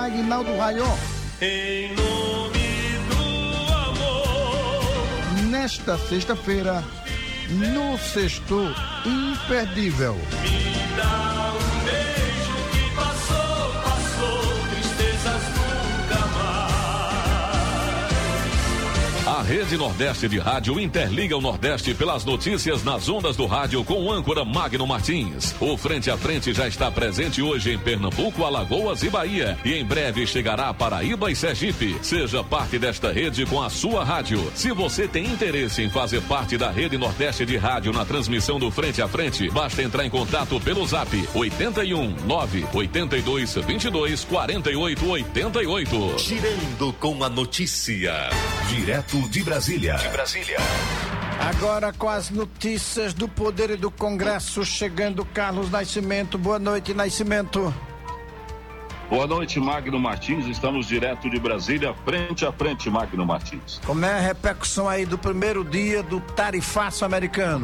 Aguinaldo Raion. Em nome do amor. Nesta sexta-feira, no Sexto Imperdível. Me dá um beijo que passou, tristezas nunca mais. A Rede Nordeste de Rádio interliga o Nordeste pelas notícias nas ondas do rádio com o âncora Magno Martins. O Frente a Frente já está presente hoje em Pernambuco, Alagoas e Bahia. E em breve chegará a Paraíba e Sergipe. Seja parte desta rede com a sua rádio. Se você tem interesse em fazer parte da Rede Nordeste de Rádio na transmissão do Frente a Frente, basta entrar em contato pelo zap 81 982 22 48 88. Girando com a notícia. Direto de Brasília. Agora com as notícias do Poder e do Congresso, chegando Carlos Nascimento. Boa noite, Nascimento. Boa noite, Magno Martins. Estamos direto de Brasília, frente a frente, Magno Martins. Como é a repercussão aí do primeiro dia do tarifaço americano?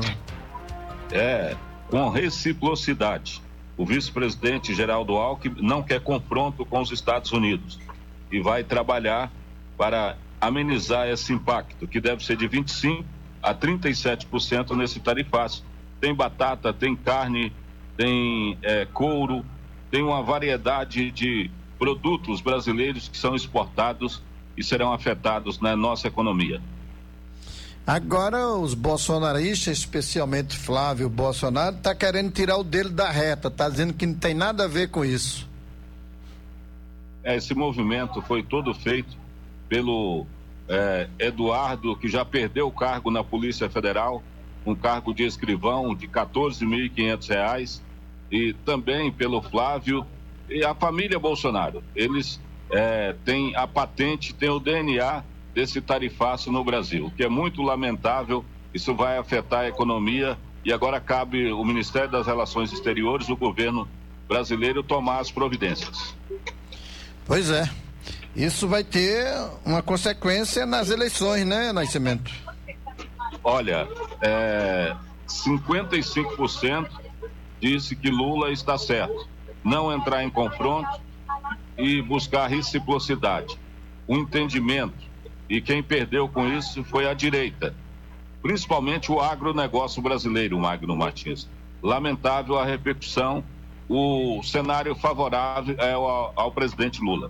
Com reciprocidade. O vice-presidente Geraldo Alckmin não quer confronto com os Estados Unidos e vai trabalhar para amenizar esse impacto, que deve ser de 25% a 37% nesse tarifaço. Tem batata, tem carne, tem couro, tem uma variedade de produtos brasileiros que são exportados e serão afetados na nossa economia. Agora os bolsonaristas, especialmente Flávio Bolsonaro, está querendo tirar o dele da reta, está dizendo que não tem nada a ver com isso. Esse movimento foi todo feito pelo Eduardo, que já perdeu o cargo na Polícia Federal, um cargo de escrivão de R$14.500, e também pelo Flávio e a família Bolsonaro. Eles têm a patente, têm o DNA desse tarifaço no Brasil, que é muito lamentável. Isso vai afetar a economia e agora cabe o Ministério das Relações Exteriores, o governo brasileiro, tomar as providências. Pois é. Isso vai ter uma consequência nas eleições, né, Nascimento? Olha, 55% disse que Lula está certo. Não entrar em confronto e buscar reciprocidade, o entendimento. E quem perdeu com isso foi a direita, principalmente o agronegócio brasileiro, Magno Martins. Lamentável a repercussão, o cenário favorável é ao presidente Lula.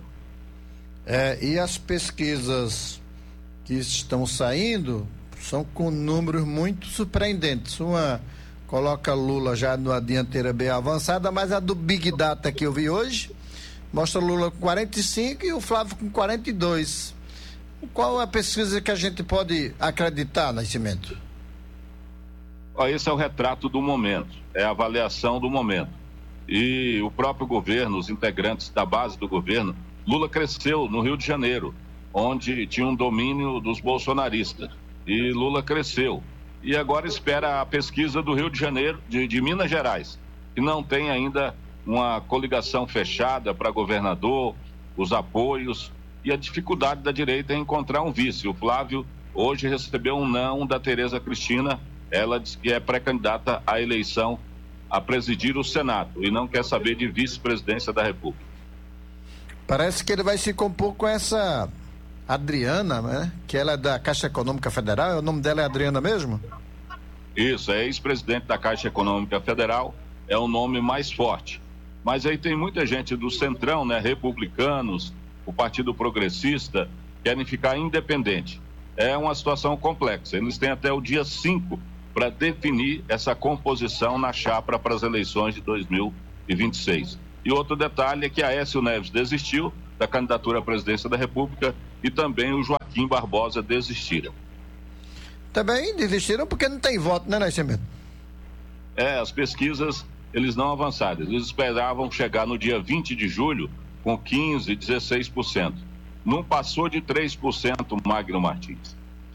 E as pesquisas que estão saindo são com números muito surpreendentes. Uma coloca Lula já numa dianteira bem avançada, mas a do Big Data que eu vi hoje mostra Lula com 45 e o Flávio com 42. Qual é a pesquisa que a gente pode acreditar, Nascimento? Esse é o retrato do momento, é a avaliação do momento. E o próprio governo, os integrantes da base do governo, Lula cresceu no Rio de Janeiro, onde tinha um domínio dos bolsonaristas. E Lula cresceu. E agora espera a pesquisa do Rio de Janeiro, de Minas Gerais, que não tem ainda uma coligação fechada para governador, os apoios e a dificuldade da direita em encontrar um vice. O Flávio hoje recebeu um não da Tereza Cristina. Ela diz que é pré-candidata à eleição a presidir o Senado e não quer saber de vice-presidência da República. Parece que ele vai se compor com essa Adriana, né? Que ela é da Caixa Econômica Federal. O nome dela é Adriana mesmo? Isso, é ex-presidente da Caixa Econômica Federal, é o nome mais forte. Mas aí tem muita gente do Centrão, né? Republicanos, o Partido Progressista, querem ficar independente. É uma situação complexa. Eles têm até o dia 5 para definir essa composição na chapa para as eleições de 2026. E outro detalhe é que Aécio Neves desistiu da candidatura à presidência da República e também o Joaquim Barbosa desistiram. Também desistiram porque não tem voto, né, Nascimento? As pesquisas, eles não avançaram. Eles esperavam chegar no dia 20 de julho com 15%, 16%. Não passou de 3%, Magno Martins.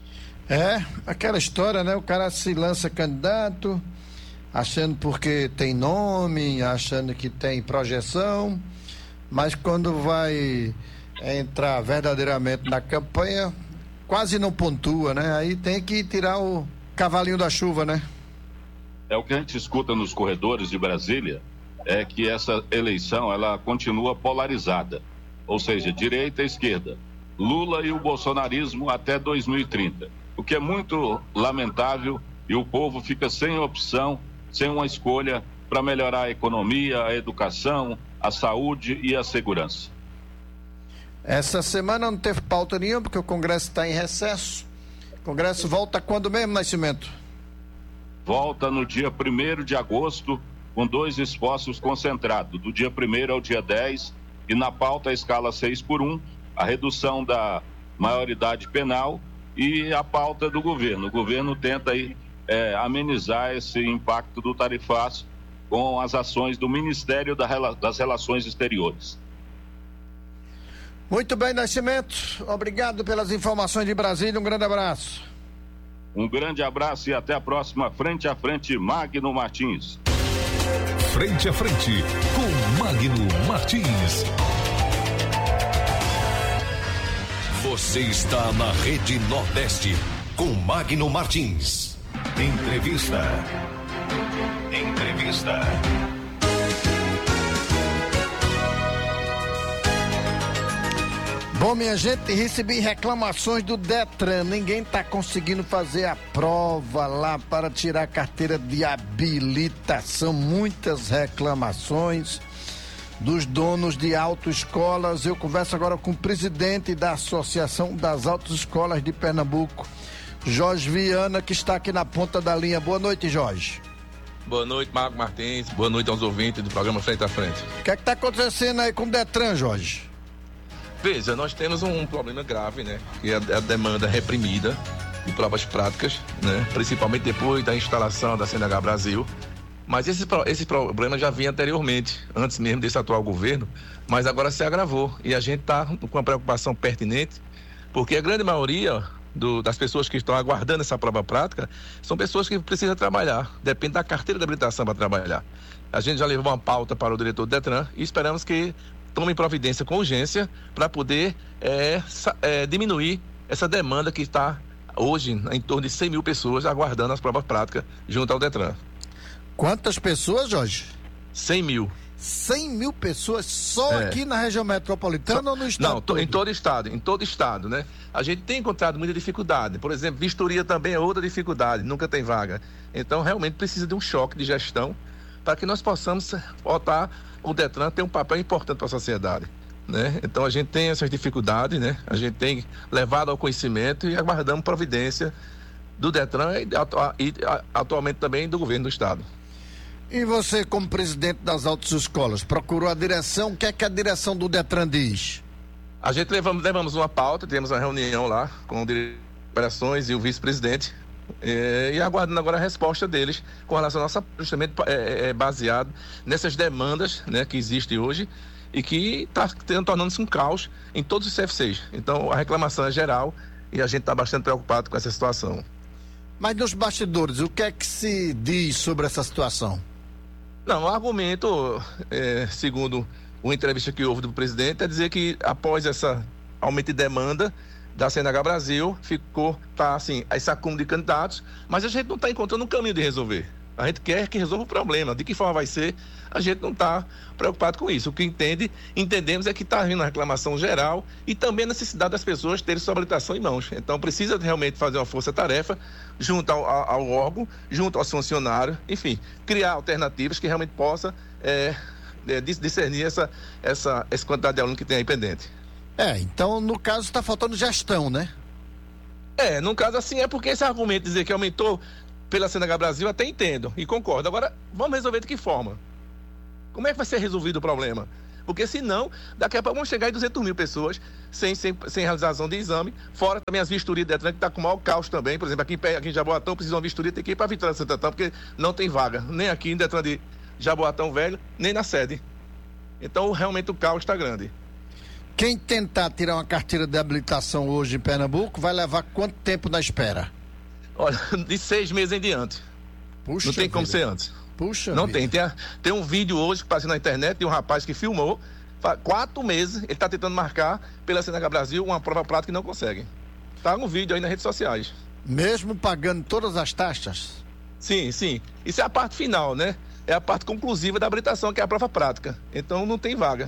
Aquela história, né? O cara se lança candidato, achando porque tem nome, achando que tem projeção, mas quando vai entrar verdadeiramente na campanha, quase não pontua, né? Aí tem que tirar o cavalinho da chuva, né? O que a gente escuta nos corredores de Brasília é que essa eleição, ela continua polarizada. ou seja, direita e esquerda, Lula e o bolsonarismo até 2030, o que é muito lamentável, e o povo fica sem opção, sem uma escolha para melhorar a economia, a educação, a saúde e a segurança. Essa semana não teve pauta nenhuma, porque o Congresso está em recesso. O Congresso volta quando mesmo, Nascimento? Volta no dia 1º de agosto, com 2 esforços concentrados, do dia 1º ao dia 10, e na pauta a escala 6x1, a redução da maioridade penal e a pauta do governo. O governo tenta aí, amenizar esse impacto do tarifaço com as ações do Ministério das Relações Exteriores. Muito bem, Nascimento. Obrigado pelas informações de Brasília. Um grande abraço. Um grande abraço e até a próxima. Frente a frente, Magno Martins. Frente a frente com Magno Martins. Você está na Rede Nordeste com Magno Martins. Entrevista. Bom, minha gente, recebi reclamações do Detran. Ninguém está conseguindo fazer a prova lá para tirar a carteira de habilitação. Muitas reclamações dos donos de autoescolas. Eu converso agora com o presidente da Associação das Autoescolas de Pernambuco, Jorge Viana, que está aqui na ponta da linha. Boa noite, Jorge. Boa noite, Magno Martins. Boa noite aos ouvintes do programa Frente a Frente. O que é que está acontecendo aí com o Detran, Jorge? Veja, nós temos um problema grave, né? Que é a demanda reprimida de provas práticas, né? Principalmente depois da instalação da CNH Brasil. Mas esse problema já vinha anteriormente, antes mesmo desse atual governo, mas agora se agravou. E a gente está com uma preocupação pertinente, porque a grande maioria das pessoas que estão aguardando essa prova prática são pessoas que precisam trabalhar, depende da carteira de habilitação para trabalhar. A gente já levou uma pauta para o diretor do Detran e esperamos que tome providência com urgência para poder diminuir essa demanda que está hoje em torno de 100 mil pessoas aguardando as provas práticas junto ao Detran. Quantas pessoas, Jorge? 100 mil. 100 mil pessoas só aqui na região metropolitana ou no estado? Não, em todo estado, né? A gente tem encontrado muita dificuldade. Por exemplo, vistoria também é outra dificuldade, nunca tem vaga. Então, realmente precisa de um choque de gestão para que nós possamos botar o Detran ter um papel importante para a sociedade, né? Então, a gente tem essas dificuldades, né? A gente tem levado ao conhecimento e aguardamos providência do Detran e atualmente também do governo do estado. E você, como presidente das autoescolas, procurou a direção? O que é que a direção do Detran diz? A gente levamos uma pauta, tivemos uma reunião lá com o diretor de operações e o vice-presidente, e aguardando agora a resposta deles com relação a nossa, justamente baseado nessas demandas, né, que existem hoje e que está tornando-se um caos em todos os CFCs. Então, a reclamação é geral e a gente está bastante preocupado com essa situação. Mas nos bastidores, o que é que se diz sobre essa situação? Não, o argumento, segundo uma entrevista que houve do presidente, é dizer que após essa aumento de demanda da CNH Brasil, tá assim, esse acúmulo de candidatos, mas a gente não está encontrando um caminho de resolver. A gente quer que resolva o problema. De que forma vai ser, a gente não está preocupado com isso. O que entendemos é que está vindo a reclamação geral e também a necessidade das pessoas terem sua habilitação em mãos. Então precisa realmente fazer uma força-tarefa junto ao órgão, junto aos funcionários, enfim, criar alternativas que realmente possa discernir essa quantidade de alunos que tem aí pendente. Então no caso está faltando gestão, né? No caso assim é porque esse argumento de dizer que aumentou pela CNH Brasil, até entendo e concordo. Agora, vamos resolver de que forma? Como é que vai ser resolvido o problema? Porque senão, daqui a pouco vamos chegar em 200 mil pessoas sem realização de exame, fora também as vistorias de Detran, que está com o maior caos também. Por exemplo, aqui em Jaboatão precisa de uma vistoria, tem que ir para a Vitória de Santo Antão, porque não tem vaga, nem aqui em Detran de Jaboatão Velho, nem na sede. Então, realmente o caos está grande. Quem tentar tirar uma carteira de habilitação hoje em Pernambuco vai levar quanto tempo na espera? Olha, de 6 meses em diante. Puxa, não tem como ser antes. Puxa, não tem. Tem um vídeo hoje que passou na internet de um rapaz que filmou. 4 meses ele está tentando marcar pela CNH Brasil uma prova prática e não consegue. Tá no vídeo aí nas redes sociais. Mesmo pagando todas as taxas? Sim. Isso é a parte final, né? É a parte conclusiva da habilitação, que é a prova prática. Então não tem vaga.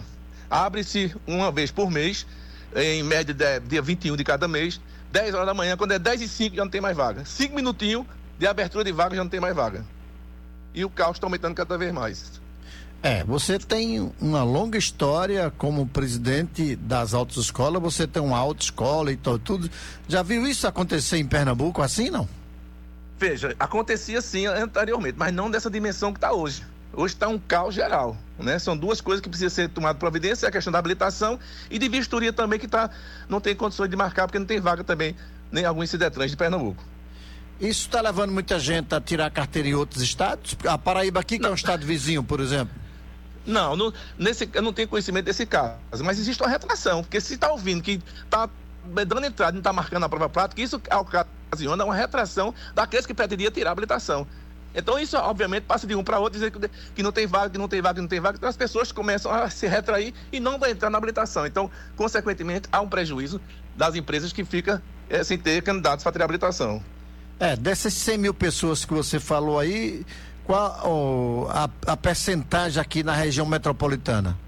Abre-se uma vez por mês, em média dia 21 de cada mês, 10 horas da manhã, quando é 10h05 já não tem mais vaga. 5 minutinhos de abertura de vaga já não tem mais vaga. E o caos está aumentando cada vez mais. Você tem uma longa história como presidente das autoescolas, você tem uma autoescola e tudo. Já viu isso acontecer em Pernambuco assim, não? Veja, acontecia sim anteriormente, mas não dessa dimensão que está hoje. Hoje está um caos geral, né? São duas coisas que precisam ser tomadas providência, a questão da habilitação e de vistoria também, que não tem condições de marcar, porque não tem vaga também, nem alguns Cidetrans de Pernambuco. Isso está levando muita gente a tirar carteira em outros estados? A Paraíba aqui, que é um estado vizinho, por exemplo. Não, eu não tenho conhecimento desse caso, mas existe uma retração, porque se está ouvindo que está dando entrada e não está marcando a prova prática, isso ocasiona uma retração daqueles que pretendiam tirar a habilitação. Então isso, obviamente, passa de um para outro, dizer que não tem vaga, que não tem vaga, que não tem vaga, então as pessoas começam a se retrair e não vão entrar na habilitação. Então, consequentemente, há um prejuízo das empresas que ficam sem ter candidatos para ter habilitação. Dessas 100 mil pessoas que você falou aí, qual a percentagem aqui na região metropolitana?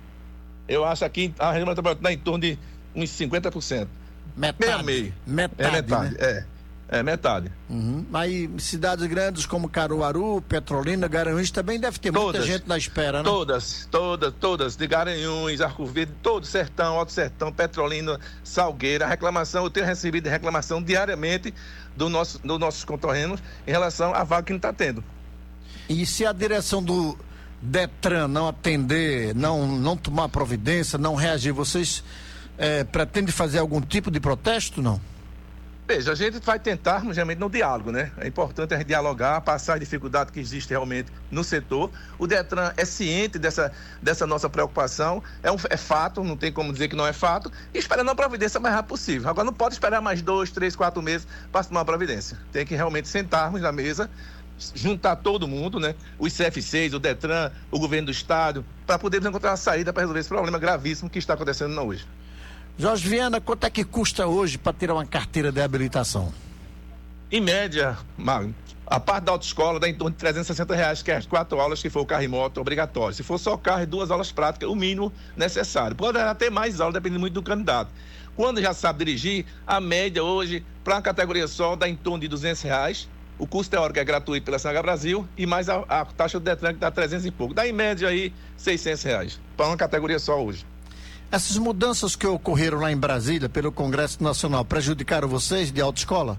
Eu acho aqui a região metropolitana em torno de uns 50%. Metade. Meio. Metade, né? Metade. Aí cidades grandes como Caruaru, Petrolina, Garanhuns também deve ter muita gente na espera, né? Todas, de Garanhuns, Arco Verde, todo Sertão, Alto Sertão, Petrolina, Salgueira, reclamação, eu tenho recebido reclamação diariamente dos nossos contorrêneos em relação à vaga que não está tendo. E se a direção do Detran não atender, não tomar providência, não reagir, vocês pretendem fazer algum tipo de protesto, não? Veja, a gente vai tentar, geralmente, no diálogo, né? É importante a gente dialogar, passar a dificuldade que existe realmente no setor. O Detran é ciente dessa nossa preocupação, é fato, não tem como dizer que não é fato, e esperando a providência o mais rápido possível. Agora não pode esperar mais 2, 3, 4 meses para tomar a providência. Tem que realmente sentarmos na mesa, juntar todo mundo, né? Os CF6, o Detran, o governo do estado, para podermos encontrar uma saída para resolver esse problema gravíssimo que está acontecendo hoje. Jorge Viana, quanto é que custa hoje para tirar uma carteira de habilitação? Em média, Magno, a parte da autoescola dá em torno de R$360, que é as 4 aulas que for o carro e moto obrigatório. Se for só carro e 2 aulas práticas, o mínimo necessário. Poderá ter mais aulas, dependendo muito do candidato. Quando já sabe dirigir, a média hoje, para a categoria só, dá em torno de R$200. O curso teórico é gratuito pela CNH Brasil e mais a taxa do Detran, que dá 300 e pouco. Dá em média aí R$600 para uma categoria só hoje. Essas mudanças que ocorreram lá em Brasília pelo Congresso Nacional prejudicaram vocês de autoescola?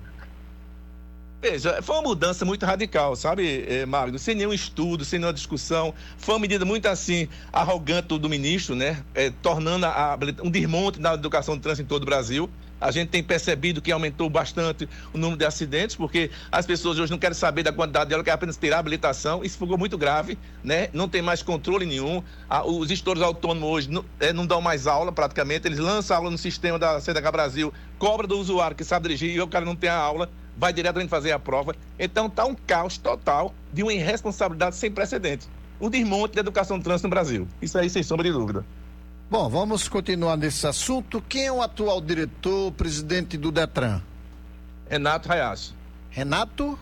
Veja, foi uma mudança muito radical, sabe, Magno? Sem nenhum estudo, sem nenhuma discussão. Foi uma medida muito assim, arrogante do ministro, né? Tornando um desmonte da educação de trânsito em todo o Brasil. A gente tem percebido que aumentou bastante o número de acidentes, porque as pessoas hoje não querem saber da quantidade dela, querem apenas ter a habilitação. Isso ficou muito grave, né? Não tem mais controle nenhum. Os gestores autônomos hoje não dão mais aula, praticamente. Eles lançam a aula no sistema da CNH Brasil, cobra do usuário que sabe dirigir e o cara não tem a aula, vai diretamente fazer a prova. Então está um caos total de uma irresponsabilidade sem precedentes. Um desmonte da educação de trânsito no Brasil. Isso aí, sem sombra de dúvida. Bom, vamos continuar nesse assunto. Quem é o atual diretor, presidente do Detran? Renato Hayashi. Renato?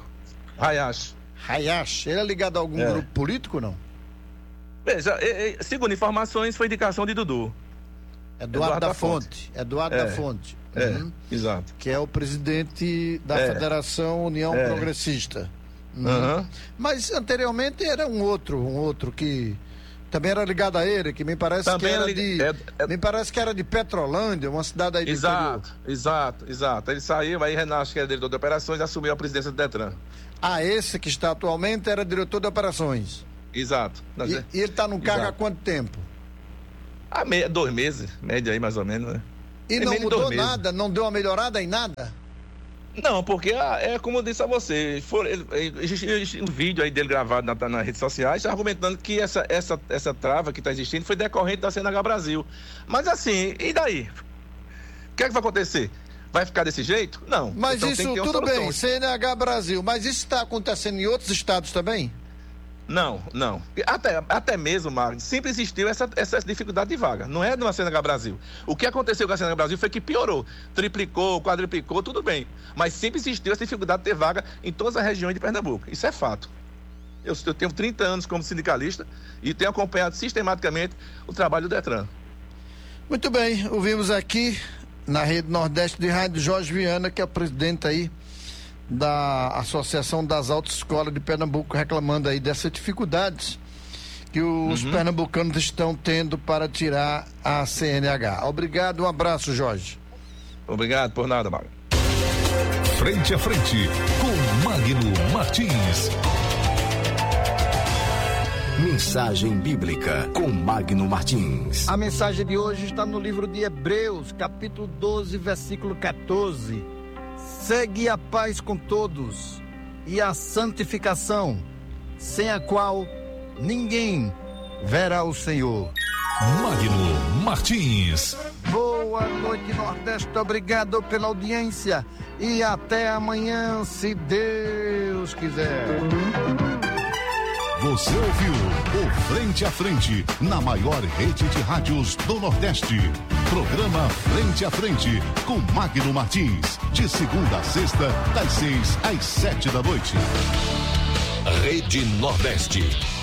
Hayashi. Ele é ligado a algum grupo político, não? Veja, segundo informações, foi indicação de Dudu. Eduardo da Fonte. Eduardo da Fonte. Exato. Que é o presidente da Federação União Progressista. Mas anteriormente era um outro que também era ligado a ele, que me parece também que era me parece que era de Petrolândia, uma cidade aí do interior. Exato. Ele saiu, aí Renato, que era diretor de operações, assumiu a presidência do Detran. Esse que está atualmente era diretor de operações. Exato. E ele está no cargo há quanto tempo? 2 meses, média aí mais ou menos, né? E não mudou nada? Não deu uma melhorada em nada? Não, porque é como eu disse a você, existe um vídeo aí dele gravado nas redes sociais argumentando que essa trava que está existindo foi decorrente da CNH Brasil. Mas assim, e daí? O que é que vai acontecer? Vai ficar desse jeito? Não. Mas então, isso tudo bem, CNH Brasil, mas isso está acontecendo em outros estados também? Não. Até mesmo, Magno, sempre existiu essa dificuldade de vaga. Não é numa CNH Brasil. O que aconteceu com a CNH Brasil foi que piorou. Triplicou, quadruplicou, tudo bem. Mas sempre existiu essa dificuldade de ter vaga em todas as regiões de Pernambuco. Isso é fato. Eu tenho 30 anos como sindicalista e tenho acompanhado sistematicamente o trabalho do Detran. Muito bem, ouvimos aqui na Rede Nordeste de Rádio Jorge Viana, que é o presidente aí da Associação das Autoescolas de Pernambuco, reclamando aí dessas dificuldades que os pernambucanos estão tendo para tirar a CNH. Obrigado, um abraço, Jorge. Obrigado por nada, Magno. Frente a frente com Magno Martins. Mensagem bíblica com Magno Martins. A mensagem de hoje está no livro de Hebreus, capítulo 12, versículo 14. Segue a paz com todos e a santificação, sem a qual ninguém verá o Senhor. Magno Martins. Boa noite, Nordeste. Obrigado pela audiência e até amanhã, se Deus quiser. Você ouviu o Frente a Frente, na maior rede de rádios do Nordeste. Programa Frente a Frente, com Magno Martins. De segunda a sexta, das 6 às 7 da noite. Rede Nordeste.